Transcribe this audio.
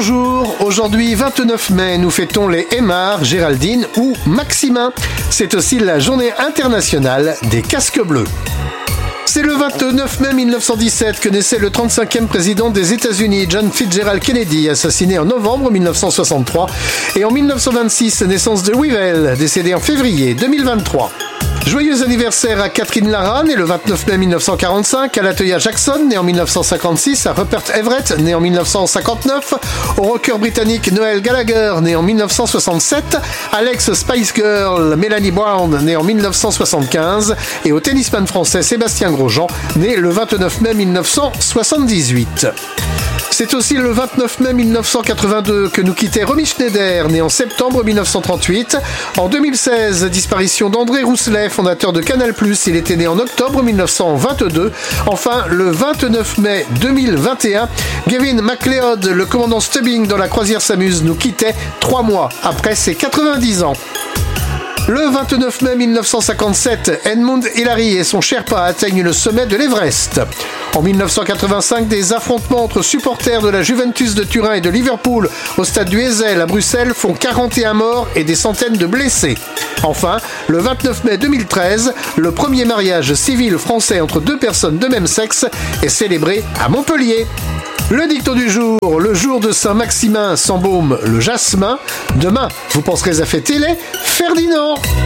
Bonjour, aujourd'hui 29 mai, nous fêtons les Aymar, Géraldine ou Maximin. C'est aussi la journée internationale des casques bleus. C'est le 29 mai 1917 que naissait le 35e président des États-Unis, John Fitzgerald Kennedy, assassiné en novembre 1963. Et en 1926, naissance de Weevil, décédé en février 2023. Joyeux anniversaire à Catherine Lara, née le 29 mai 1945, à Latoya Jackson, née en 1956, à Rupert Everett, né en 1959, au rocker britannique Noel Gallagher, né en 1967, Alex Spice Girl, Melanie Brown, née en 1975, et au tennisman français Sébastien Grosjean, né le 29 mai 1978. C'est aussi le 29 mai 1982 que nous quittait Romy Schneider, né en septembre 1938. En 2016, disparition d'André Rousselet, fondateur de Canal+. Il était né en octobre 1922. Enfin, le 29 mai 2021, Gavin MacLeod, le commandant Stubbing dans la croisière s'amuse, nous quittait 3 mois après ses 90 ans. Le 29 mai 1957, Edmund Hillary et son Sherpa atteignent le sommet de l'Everest. En 1985, des affrontements entre supporters de la Juventus de Turin et de Liverpool au stade du Heysel à Bruxelles font 41 morts et des centaines de blessés. Enfin, le 29 mai 2013, le premier mariage civil français entre deux personnes de même sexe est célébré à Montpellier. Le dicton du jour, le jour de Saint-Maximin s'embaume le jasmin. Demain, vous penserez à fêter les Ferdinand.